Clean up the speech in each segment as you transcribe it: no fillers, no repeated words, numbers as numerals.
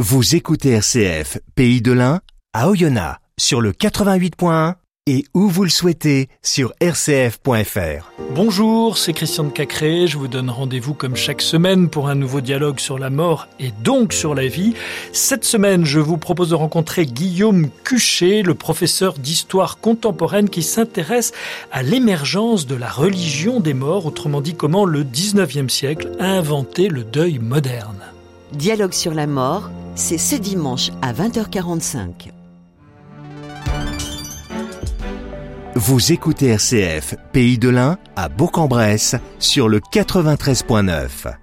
Vous écoutez RCF, Pays de l'Ain, à Oyonnax, sur le 88.1 et où vous le souhaitez, sur rcf.fr. Bonjour, c'est Christian de Cacré. Je vous donne rendez-vous comme chaque semaine pour un nouveau dialogue sur la mort et donc sur la vie. Cette semaine, je vous propose de rencontrer Guillaume Cuchet, le professeur d'histoire contemporaine qui s'intéresse à l'émergence de la religion des morts, autrement dit comment le 19e siècle a inventé le deuil moderne. Dialogue sur la mort, c'est ce dimanche à 20h45. Vous écoutez RCF, Pays de l'Ain, à Bourg-en-Bresse, sur le 93.9.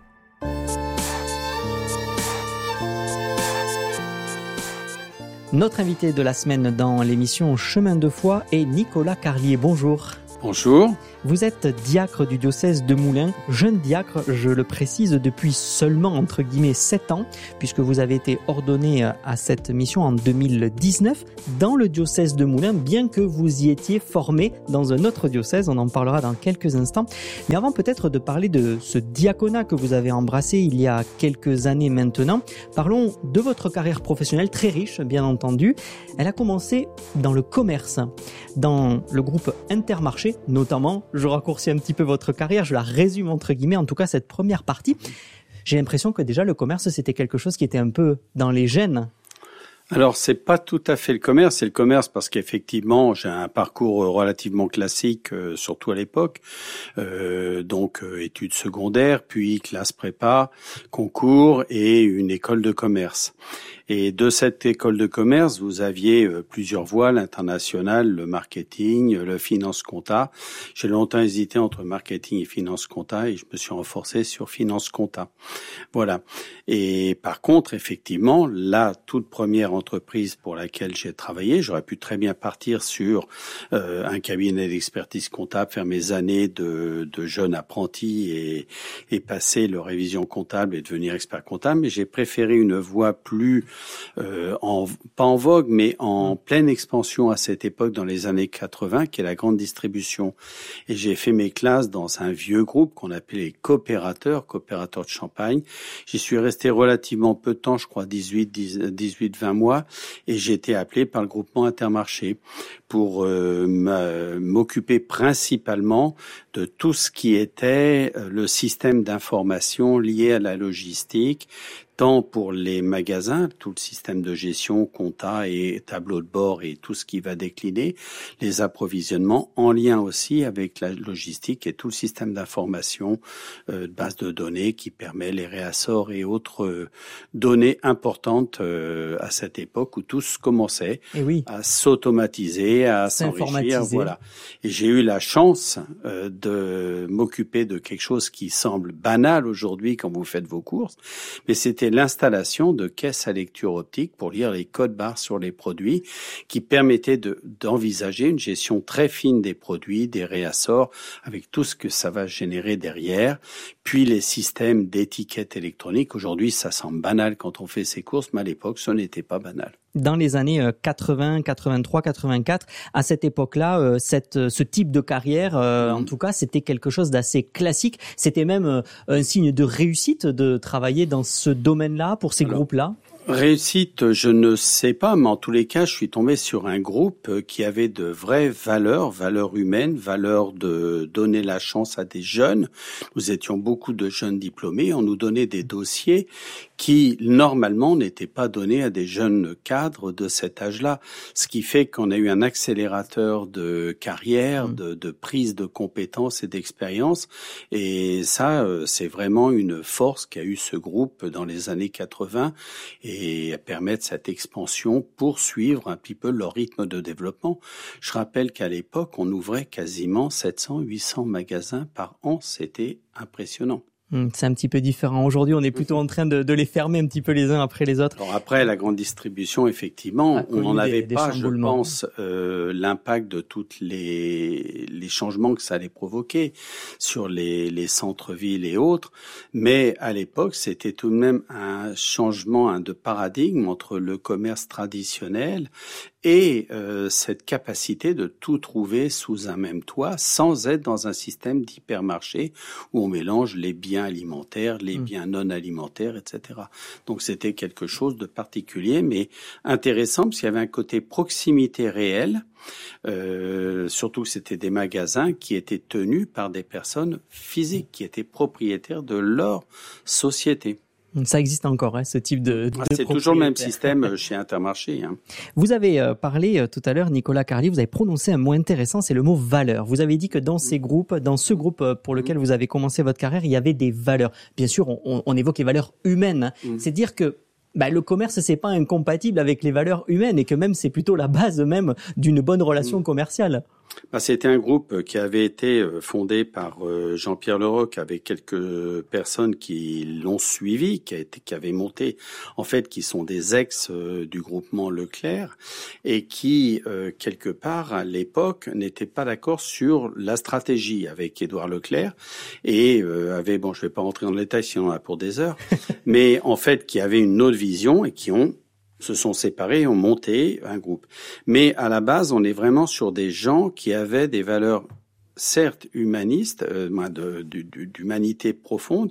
Notre invité de la semaine dans l'émission Chemin de foi est Nicolas Carlier. Bonjour. Bonjour. Vous êtes diacre du diocèse de Moulins, jeune diacre, je le précise, depuis seulement, entre guillemets, 7 ans, puisque vous avez été ordonné à cette mission en 2019 dans le diocèse de Moulins, bien que vous y étiez formé dans un autre diocèse, on en parlera dans quelques instants. Mais avant peut-être de parler de ce diaconat que vous avez embrassé il y a quelques années maintenant, parlons de votre carrière professionnelle très riche, bien entendu. Elle a commencé dans le commerce, dans le groupe Intermarché, notamment. Je raccourcis un petit peu votre carrière, je la résume entre guillemets, en tout cas cette première partie. J'ai l'impression que déjà le commerce, c'était quelque chose qui était un peu dans les gènes. Alors, c'est pas tout à fait le commerce, c'est le commerce parce qu'effectivement, j'ai un parcours relativement classique, surtout à l'époque. Donc, études secondaires, puis classe prépa, concours et une école de commerce. Et de cette école de commerce, vous aviez plusieurs voies, l'international, le marketing, le finance compta. J'ai longtemps hésité entre marketing et finance compta et je me suis renforcé sur finance compta. Voilà. Et par contre, effectivement, la toute première entreprise pour laquelle j'ai travaillé, j'aurais pu très bien partir sur un cabinet d'expertise comptable, faire mes années de jeune apprenti et passer leur révision comptable et devenir expert comptable, mais j'ai préféré une voie plus pas en vogue, mais en pleine expansion à cette époque dans les années 80, qui est la grande distribution. Et j'ai fait mes classes dans un vieux groupe qu'on appelait les coopérateurs de Champagne. J'y suis resté relativement peu de temps, je crois 18-20 mois, et j'ai été appelé par le groupement Intermarché pour m'occuper principalement de tout ce qui était le système d'information lié à la logistique, tant pour les magasins, tout le système de gestion, compta et tableau de bord et tout ce qui va décliner, les approvisionnements en lien aussi avec la logistique et tout le système d'information, de base de données qui permet les réassorts et autres données importantes à cette époque où tout commençait à s'automatiser, à s'enrichir. Voilà. Et j'ai eu la chance de m'occuper de quelque chose qui semble banal aujourd'hui quand vous faites vos courses, mais c'était l'installation de caisses à lecture optique pour lire les codes barres sur les produits qui permettait d'envisager une gestion très fine des produits, des réassorts, avec tout ce que ça va générer derrière. Puis les systèmes d'étiquettes électroniques. Aujourd'hui, ça semble banal quand on fait ses courses, mais à l'époque, ce n'était pas banal. Dans les années 80, 83, 84, à cette époque-là, ce type de carrière, en tout cas, c'était quelque chose d'assez classique. C'était même un signe de réussite de travailler dans ce domaine-là, pour ces groupes-là. Réussite, je ne sais pas, mais en tous les cas, je suis tombé sur un groupe qui avait de vraies valeurs humaines, valeurs de donner la chance à des jeunes. Nous étions beaucoup de jeunes diplômés, on nous donnait des dossiers qui, normalement, n'étaient pas donnés à des jeunes cadres de cet âge-là. Ce qui fait qu'on a eu un accélérateur de carrière, de prise de compétences et d'expérience. Et ça, c'est vraiment une force qu'a eu ce groupe dans les années 80 et permettre cette expansion pour suivre un petit peu leur rythme de développement. Je rappelle qu'à l'époque, on ouvrait quasiment 700-800 magasins par an. C'était impressionnant. C'est un petit peu différent. Aujourd'hui, on est plutôt en train de les fermer un petit peu les uns après les autres. Alors après, la grande distribution, effectivement, on n'en avait pas, je pense, l'impact de toutes les changements que ça allait provoquer sur les centres-villes et autres. Mais à l'époque, c'était tout de même un changement de paradigme entre le commerce traditionnel et cette capacité de tout trouver sous un même toit sans être dans un système d'hypermarché où on mélange les biens alimentaires, les biens non alimentaires, etc. Donc c'était quelque chose de particulier, mais intéressant parce qu'il y avait un côté proximité réelle. Surtout que c'était des magasins qui étaient tenus par des personnes physiques qui étaient propriétaires de leur société. Ça existe encore, hein, ce type de c'est toujours le même système chez Intermarché. Hein. Vous avez parlé tout à l'heure, Nicolas Carlier, vous avez prononcé un mot intéressant, c'est le mot valeur. Vous avez dit que dans ce groupe pour lequel vous avez commencé votre carrière, il y avait des valeurs. Bien sûr, on évoque les valeurs humaines. Hein. C'est dire que le commerce, c'est pas incompatible avec les valeurs humaines et que même c'est plutôt la base même d'une bonne relation commerciale. C'était un groupe qui avait été fondé par Jean-Pierre Leroc avec quelques personnes qui l'ont suivi, qui avaient monté, en fait, qui sont des ex du groupement Leclerc et qui, quelque part, à l'époque, n'étaient pas d'accord sur la stratégie avec Édouard Leclerc et je vais pas rentrer dans le détail sinon on a pour des heures, mais en fait, qui avaient une autre vision et qui se sont séparés et ont monté un groupe. Mais à la base, on est vraiment sur des gens qui avaient des valeurs certes humanistes, d'humanité profonde,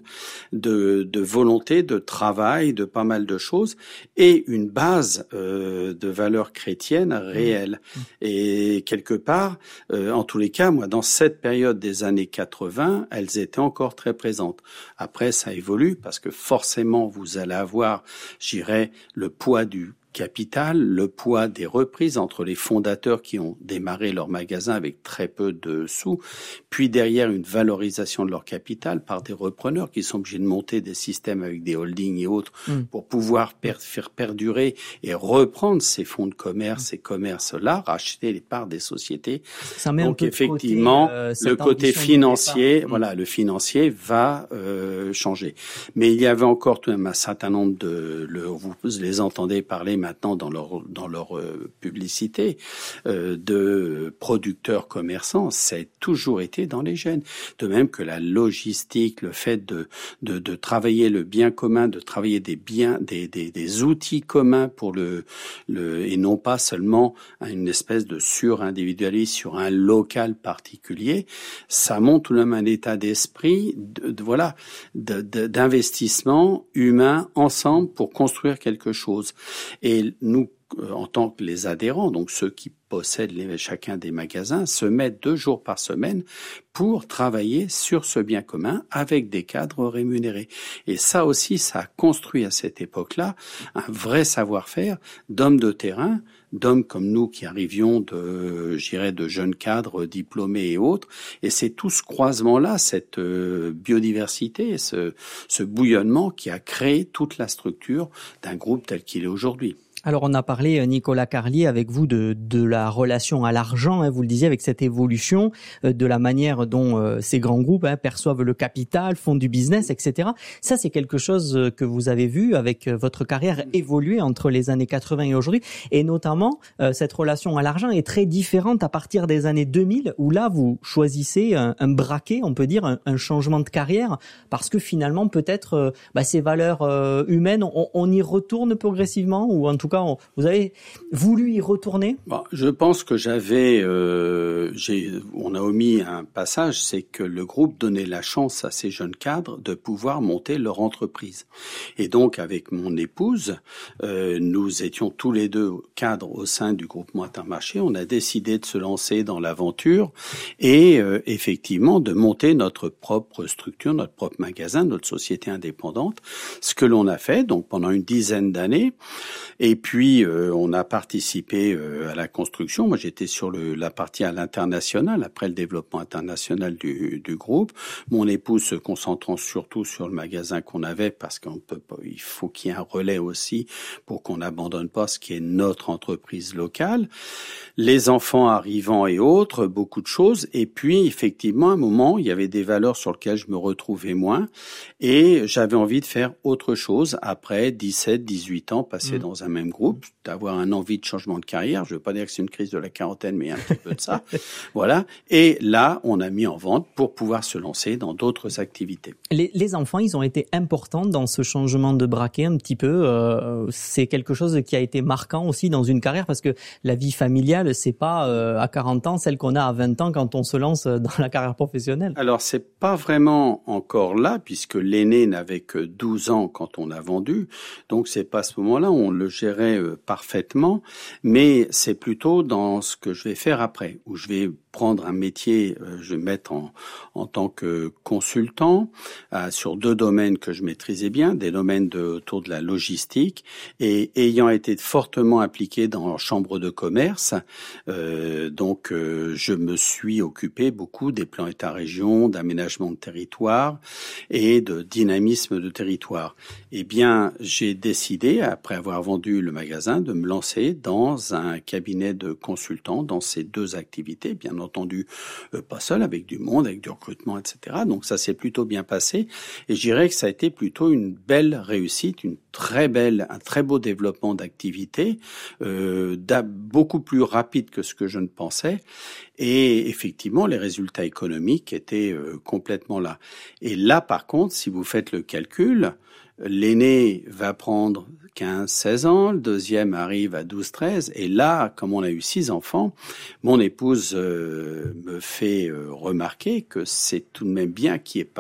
de volonté, de travail, de pas mal de choses, et une base de valeurs chrétiennes réelles. Et quelque part, en tous les cas, moi, dans cette période des années 80, elles étaient encore très présentes. Après, ça évolue parce que forcément, vous allez avoir, le poids du capital, le poids des reprises entre les fondateurs qui ont démarré leur magasin avec très peu de sous, puis derrière une valorisation de leur capital par des repreneurs qui sont obligés de monter des systèmes avec des holdings et autres pour pouvoir faire perdurer et reprendre ces fonds de commerce, ces commerces-là, racheter les parts des sociétés. Ça met donc un peu effectivement, côté, le côté financier, le financier va changer. Mais il y avait encore tout de même un certain nombre vous les entendez parler maintenant dans leur publicité de producteurs commerçants, ça a toujours été dans les gènes. De même que la logistique, le fait de travailler le bien commun, de travailler des outils communs pour et non pas seulement une espèce de sur-individualisme sur un local particulier, ça montre tout de même un état d'esprit d'investissement humain ensemble pour construire quelque chose. Et nous, en tant que les adhérents, donc ceux qui possèdent chacun des magasins, se mettent 2 jours par semaine pour travailler sur ce bien commun avec des cadres rémunérés. Et ça aussi, ça a construit à cette époque-là un vrai savoir-faire d'hommes de terrain, d'hommes comme nous qui arrivions de jeunes cadres diplômés et autres. Et c'est tout ce croisement-là, cette biodiversité, ce bouillonnement qui a créé toute la structure d'un groupe tel qu'il est aujourd'hui. Alors on a parlé, Nicolas Carlier, avec vous de la relation à l'argent, hein, vous le disiez, avec cette évolution, de la manière dont ces grands groupes perçoivent le capital, font du business, etc. Ça, c'est quelque chose que vous avez vu avec votre carrière évoluer entre les années 80 et aujourd'hui. Et notamment, cette relation à l'argent est très différente à partir des années 2000, où là, vous choisissez un braquet, on peut dire, un changement de carrière, parce que finalement, peut-être, ces valeurs humaines, on y retourne progressivement, ou en tout cas, vous avez voulu y retourner ? Je pense que on a omis un passage, c'est que le groupe donnait la chance à ces jeunes cadres de pouvoir monter leur entreprise. Et donc, avec mon épouse, nous étions tous les deux cadres au sein du groupement Intermarché. On a décidé de se lancer dans l'aventure et effectivement de monter notre propre structure, notre propre magasin, notre société indépendante. Ce que l'on a fait donc pendant une dizaine d'années. Et puis, on a participé à la construction. Moi, j'étais sur la partie à l'international, après le développement international du groupe. Mon épouse se concentrant surtout sur le magasin qu'on avait, parce il faut qu'il y ait un relais aussi pour qu'on n'abandonne pas ce qui est notre entreprise locale. Les enfants arrivant et autres, beaucoup de choses. Et puis, effectivement, à un moment, il y avait des valeurs sur lesquelles je me retrouvais moins. Et j'avais envie de faire autre chose après 17, 18 ans passés dans un même même groupe, d'avoir un envie de changement de carrière. Je veux pas dire que c'est une crise de la quarantaine, mais un petit peu de ça. Voilà. Et là, on a mis en vente pour pouvoir se lancer dans d'autres activités. Les enfants, ils ont été importants dans ce changement de braquet un petit peu. C'est quelque chose qui a été marquant aussi dans une carrière parce que la vie familiale, c'est pas à 40 ans celle qu'on a à 20 ans quand on se lance dans la carrière professionnelle. Alors, c'est pas vraiment encore là puisque l'aîné n'avait que 12 ans quand on a vendu. Donc, c'est pas à ce moment-là, on le gérait parfaitement. Mais c'est plutôt dans ce que je vais faire après, où je vais prendre un métier, je vais mettre en tant que consultant sur 2 domaines que je maîtrisais bien, des domaines autour de la logistique, et ayant été fortement impliqué dans la chambre de commerce, donc je me suis occupé beaucoup des plans État-région, d'aménagement de territoire et de dynamisme de territoire. Eh bien, j'ai décidé, après avoir vendu le magasin, de me lancer dans un cabinet de consultants dans ces 2 activités, bien entendu pas seul, avec du monde, avec du recrutement, etc. Donc ça s'est plutôt bien passé et je dirais que ça a été plutôt une belle réussite, un très beau développement d'activité, beaucoup plus rapide que ce que je ne pensais et effectivement les résultats économiques étaient complètement là. Et là par contre, si vous faites le calcul, l'aîné va prendre 15-16 ans, le deuxième arrive à 12-13, et là, comme on a eu 6 enfants, mon épouse me fait remarquer que c'est tout de même bien qu'il n'y ait pas